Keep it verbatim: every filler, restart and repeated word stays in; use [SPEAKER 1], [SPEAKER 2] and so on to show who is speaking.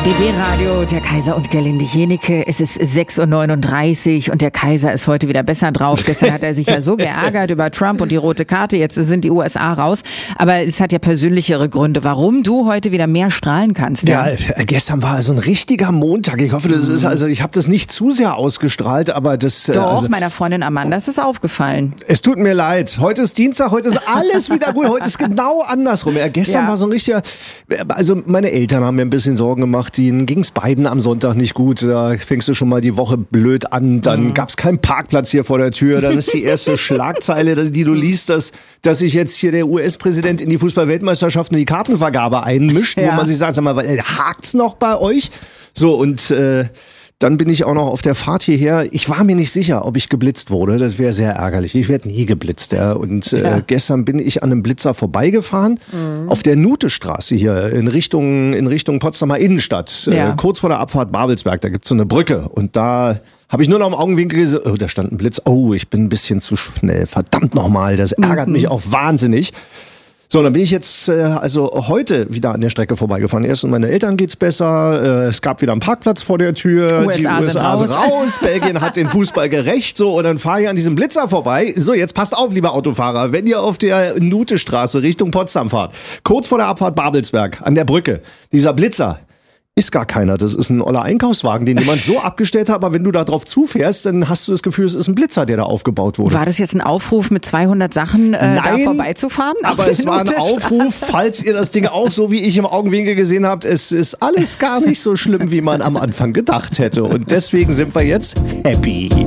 [SPEAKER 1] B B-Radio, der Kaiser und Gerlinde Jenecke. Es ist sechs Uhr neununddreißig und der Kaiser ist heute wieder besser drauf. Gestern hat er sich ja so geärgert über Trump und die rote Karte. Jetzt sind die U S A raus. Aber es hat ja persönlichere Gründe, warum du heute wieder mehr strahlen kannst.
[SPEAKER 2] Ja, ja gestern war also ein richtiger Montag. Ich hoffe, das ist also, ich habe das nicht zu sehr ausgestrahlt, aber das.
[SPEAKER 1] Doch,
[SPEAKER 2] also,
[SPEAKER 1] meiner Freundin Amanda ist es aufgefallen.
[SPEAKER 2] Es tut mir leid. Heute ist Dienstag, heute ist alles wieder gut. Heute ist genau andersrum. Ja, gestern
[SPEAKER 1] Ja.
[SPEAKER 2] war so ein richtiger. Also meine Eltern haben mir ein bisschen Sorgen gemacht. Denen ging es beiden am Sonntag nicht gut. Da fängst du schon mal die Woche blöd an. Dann mhm. gab es keinen Parkplatz hier vor der Tür. Dann ist die erste Schlagzeile, die du liest, dass, dass sich jetzt hier der U S-Präsident in die Fußball-Weltmeisterschaft und die Kartenvergabe einmischt,
[SPEAKER 1] Ja.
[SPEAKER 2] wo man sich sagt, sag mal, hakt's noch bei euch? So, und äh, dann bin ich auch noch auf der Fahrt hierher. Ich war mir nicht sicher, ob ich geblitzt wurde. Das wäre sehr ärgerlich. Ich werde nie geblitzt. Ja. Und äh,
[SPEAKER 1] Ja.
[SPEAKER 2] gestern bin ich an einem Blitzer vorbeigefahren. Mhm. Auf der Nutestraße hier in Richtung, in Richtung Potsdamer Innenstadt.
[SPEAKER 1] Ja.
[SPEAKER 2] Äh, kurz vor der Abfahrt Babelsberg. Da gibt's so eine Brücke. Und da habe ich nur noch im Augenwinkel gesehen. Oh, da stand ein Blitz. Oh, ich bin ein bisschen zu schnell. Verdammt nochmal. Das ärgert mhm. mich auch wahnsinnig. So, dann bin ich jetzt äh, also heute wieder an der Strecke vorbeigefahren. Erst und meine Eltern geht's besser. Äh, es gab wieder einen Parkplatz vor der Tür.
[SPEAKER 1] U S A
[SPEAKER 2] die U S A
[SPEAKER 1] sind
[SPEAKER 2] sind
[SPEAKER 1] raus.
[SPEAKER 2] raus. Belgien hat den Fußball gerecht. So, und dann fahre ich an diesem Blitzer vorbei. So, jetzt passt auf, lieber Autofahrer. Wenn ihr auf der Nutestraße Richtung Potsdam fahrt, kurz vor der Abfahrt Babelsberg, an der Brücke, dieser Blitzer, ist gar keiner. Das ist ein oller Einkaufswagen, den jemand so abgestellt hat. Aber wenn du da drauf zufährst, dann hast du das Gefühl, es ist ein Blitzer, der da aufgebaut wurde.
[SPEAKER 1] War das jetzt ein Aufruf mit zweihundert Sachen äh, da
[SPEAKER 2] Nein,
[SPEAKER 1] vorbeizufahren? Auf
[SPEAKER 2] aber
[SPEAKER 1] der
[SPEAKER 2] es war ein
[SPEAKER 1] Nutestraße?
[SPEAKER 2] Aufruf, falls ihr das Ding auch so wie ich im Augenwinkel gesehen habt, es ist alles gar nicht so schlimm, wie man am Anfang gedacht hätte. Und deswegen sind wir jetzt happy.